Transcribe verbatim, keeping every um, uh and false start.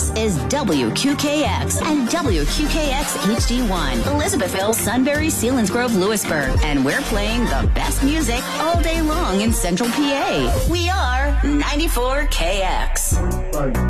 This is W Q K X and W Q K X H D one, Elizabethville, Sunbury, Selinsgrove, Lewisburg. And we're playing the best music all day long in Central P A. We are ninety-four K X.